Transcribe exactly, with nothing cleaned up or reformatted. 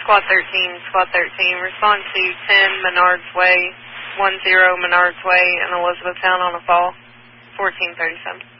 Squad thirteen, Squad thirteen, respond to ten Menards Way, one zero Menards Way in Elizabethtown on a fall, fourteen thirty-seven.